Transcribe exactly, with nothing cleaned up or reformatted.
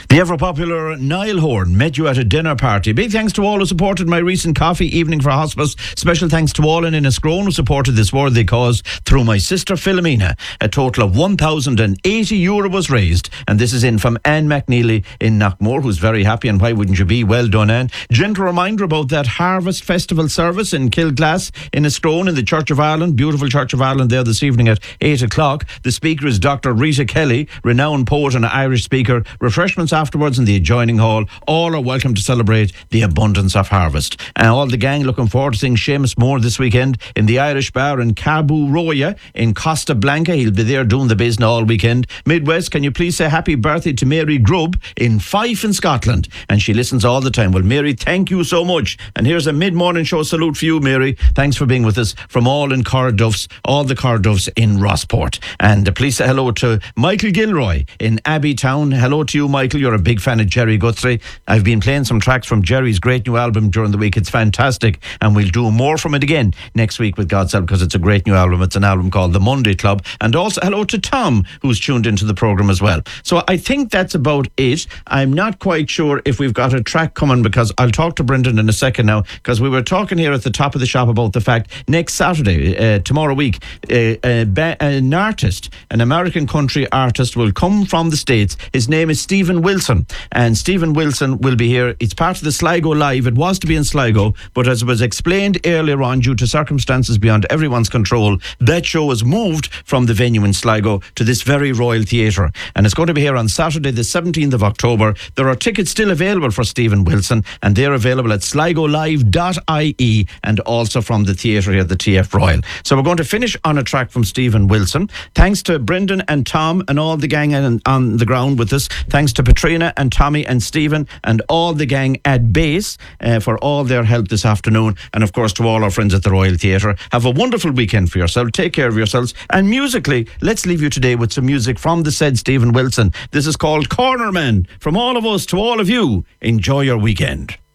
The ever-popular Niall Horan met you at a dinner party. Big thanks to all who supported my recent coffee evening for hospice. Special thanks to all in Enniscrone who supported this worthy cause through my sister Philomena. A total of one thousand eighty euro was raised. And this is in from Anne McNeely in Knockmore, who's very happy, and why wouldn't you be? Well done, Anne. Gentle reminder about that Harvest Festival service in Kilglass in Enniscrone in the Church of Ireland. Beautiful Church of Ireland there this evening at eight o'clock. The speaker is Doctor Rita Kelly, renowned poet and Irish speaker. Refreshments afterwards in the adjoining hall. All are welcome to celebrate the abundance of harvest. And all the gang looking forward to seeing Seamus Moore this weekend in the Irish Bar in Cabo Roya in Costa Blanca. He'll be there doing the business all weekend. Midwest, can you please say happy birthday to Mary Grubb in Fife in Scotland? And she listens all the time. Well, Mary, thank you so much. And here's a mid-morning show salute for you, Mary. Thanks for being with us from all in Corduffs, all the Corduffs in Rossport. And uh, please say hello to Michael Gilroy in Abbeytown. Hello to you, Michael. You're a big fan of Jerry Guthrie. I've been playing some tracks from Jerry's great new album during the week. It's fantastic, and we'll do more from it again next week with God's help, because it's a great new album. It's an album called The Monday Club. And also hello to Tom, who's tuned into the programme as well. So I think that's about it. I'm not quite sure if we've got a track coming, because I'll talk to Brendan in a second now, because we were talking here at the top of the shop about the fact next Saturday, uh, tomorrow week, uh, uh, ba- an artist, an American country artist will come from the States. His name is Stephen Wilson, and Stephen Wilson will be here. It's part of the Sligo Live. It was to be in Sligo, but as was explained earlier on, due to circumstances beyond everyone's control, that show was moved from the venue in Sligo to this very Royal Theatre, and it's going to be here on Saturday the seventeenth of October. There are tickets still available for Stephen Wilson, and they're available at sligo live dot I E and also from the theatre here at the T F Royal. So we're going to finish on a track from Stephen Wilson. Thanks to Brendan and Tom and all the gang on, on the ground with us. Thanks to Patrina and Tommy and Stephen and all the gang at base uh, for all their help this afternoon. And of course to all our friends at the Royal Theatre. Have a wonderful weekend for yourself. Take care of yourselves. And musically, let's leave you today with some music from the said Stephen Wilson. This is called Cornerman. From all of us to all of you, enjoy your weekend.